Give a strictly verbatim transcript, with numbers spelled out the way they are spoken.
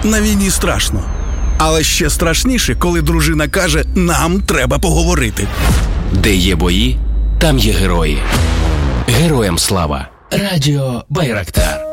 На війні страшно. Але ще страшніше, коли дружина каже, нам треба поговорити. Де є бої, там є герої. Героям слава. Радіо Байрактар.